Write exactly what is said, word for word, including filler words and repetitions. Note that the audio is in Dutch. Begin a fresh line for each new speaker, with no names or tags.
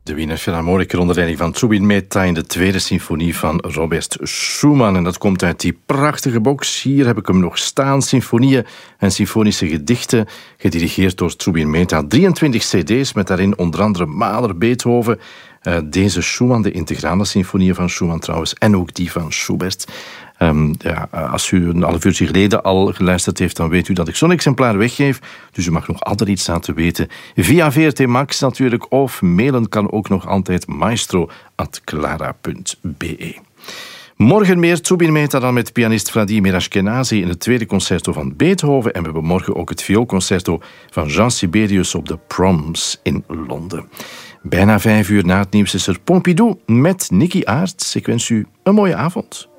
De Wiener Philharmoniker onder leiding van Zubin Mehta in de tweede symfonie van Robert Schumann. En dat komt uit die prachtige box. Hier heb ik hem nog staan. Symfonieën en symfonische gedichten, gedirigeerd door Zubin Mehta. drieëntwintig cd's met daarin onder andere Mahler, Beethoven. Uh, deze Schumann, de integrale symfonieën van Schumann trouwens, en ook die van Schubert. Um, ja, als u een half uurtje geleden al geluisterd heeft, dan weet u dat ik zo'n exemplaar weggeef. Dus u mag nog altijd iets laten weten. Via V R T Max natuurlijk, of mailen kan ook nog altijd maestro at clara punt b e. Morgen meer Zubin Mehta dan met pianist Vladimir Ashkenazy in het tweede concerto van Beethoven. En we hebben morgen ook het vioolconcerto van Jean Sibelius op de Proms in Londen. Bijna vijf uur na het nieuws is er Pompidou met Nicky Aerts. Ik wens u een mooie avond.